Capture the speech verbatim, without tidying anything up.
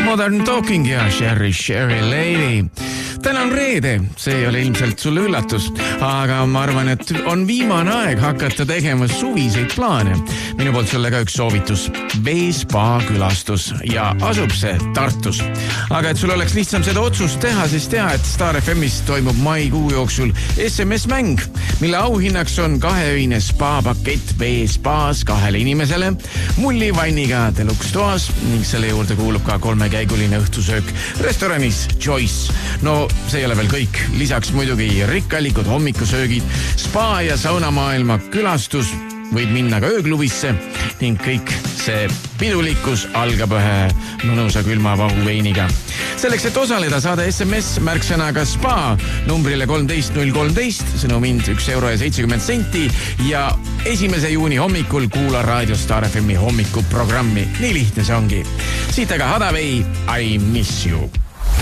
Modern Talking ja Sherry Sherry Lady. Täna on reede, see ei ole ilmselt sulle üllatus, aga ma arvan, et on viimane aeg hakata tegema suviseid plaane. Minu poolt sulle ka üks soovitus, veespa külastus ja asub see Tartus. Aga et sul oleks lihtsam seda otsust teha, siis tea, et Star F M-is toimub maikuu jooksul S M S-mäng, mille auhinnaks on kaheöine spa-pakett veespaas kahele inimesele, mullivanniga deluxe toas ning selle juurde kuulub ka kolmekäiguline õhtusöök restoranis Choice. No see ei ole veel kõik. Lisaks muidugi rikkalikud hommikusöögid, spa ja saunamaailma külastus, võid minna ka ööklubisse ning kõik see pidulikkus algab ühe mõnusa külma vahuveiniga. Selleks, et osaleda, saada S M S märksõnaga spa numbrile kolmteist null kolmteist, sõnum hind üks euro ja seitsekümmend senti ja esimese juuni hommikul kuula Raadio Star F M-i hommikuprogrammi. Nii lihtne see ongi. Siit aga Hadavei, I miss you.